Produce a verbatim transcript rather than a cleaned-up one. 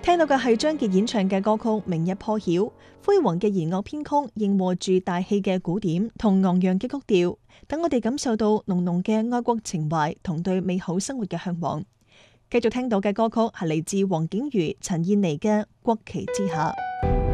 聽到嘅係張傑演唱嘅歌曲《明日破曉》，輝煌嘅弦樂編曲應和住大氣嘅鼓點同昂揚嘅曲調，等我哋感受到濃濃嘅愛國情懷同對美好生活嘅向往。繼續聽到嘅歌曲係嚟自黃景瑜、陳燕妮嘅《國旗之下》。